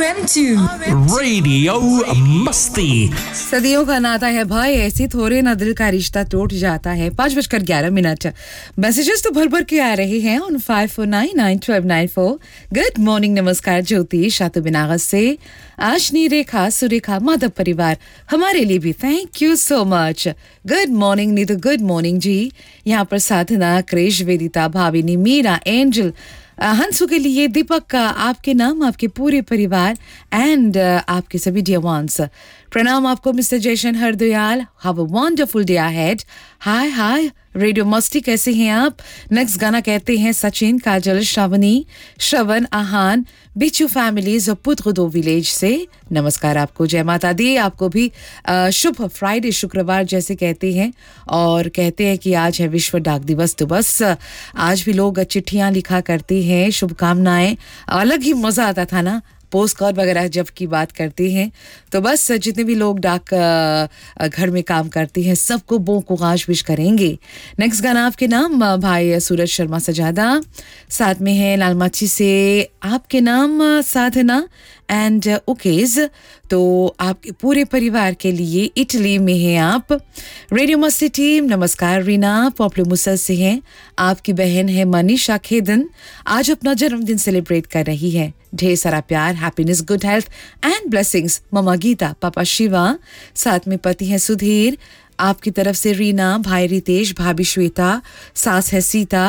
RM2 radio मस्ती। सदियों का नाता है भाई, ऐसी थोड़े ना दिल का रिश्ता टूट जाता है। 5:11 मैसेजेस तो भर भर के आ रहे हैं ऑन 54991294। गुड मॉर्निंग, नमस्कार ज्योति शातु बिनागत से आशनी, रेखा, सुरेखा, माधव परिवार, हमारे लिए भी thank you so much. Good morning Neetu, good morning जी। यहाँ पर साधना, क्रेश, वेदिता, भाविनी, मीरा, एंजल, हंसू के लिए दीपक का, आपके नाम, आपके पूरे परिवार एंड आपके सभी डियर वंस। प्रणाम आपको mister जयशन Hardayal. Have a wonderful day ahead. Hi hi radio मस्ती, कैसे हैं आप? नेक्स्ट गाना कहते हैं सचिन, काजल, श्रावणी, श्रवण, आहान, बिचू फैमिलीज और पुत्र विलेज से नमस्कार आपको। जय माता दी। आपको भी शुभ फ्राइडे, शुक्रवार जैसे कहते हैं, और कहते हैं कि आज है विश्व डाक दिवस। तो बस आज भी लोग चिट्ठियां लिखा करते हैं, शुभकामनाएं। अलग ही मजा आता था ना पोस्ट कार्ड वगैरह जब की बात करते हैं। तो बस जितने भी लोग डाक घर में काम करते हैं सबको बो को आज विश करेंगे। नेक्स्ट गाना आपके नाम, भाई सूरज शर्मा सजादा, साथ में है लालमाची से आपके नाम साधना एंड ओकेज। तो आपके पूरे परिवार के लिए इटली में हैं आप। रेडियो मस्ती टीम नमस्कार। रीना पॉपुलर मुसल से हैं। आपकी बहन है मनीषा खेदन, आज अपना जन्मदिन सेलिब्रेट कर रही है। ढेर सारा प्यार, happiness, good health and blessings. ममा गीता, पापा शिवा, साथ में पति है सुधीर। आपकी तरफ से रीना, भाई रितेश, भाभी श्वेता, सास है सीता,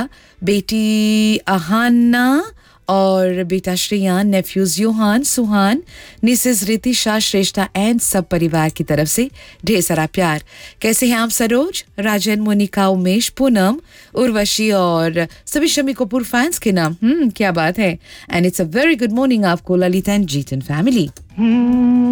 बेटी अहाना और बेटा श्रेयान, nephews Johan, Suhan, निसेस Ritisha, Shreshtha and सब परिवार की तरफ से ढेर सारा प्यार। कैसे हैं आप सरोज, राजन, मोनिका, उमेश, पूनम, उर्वशी और सभी शमी कपूर फैंस के नाम। क्या बात है। And it's a very good morning आपको ललिता एंड जीतन फैमिली।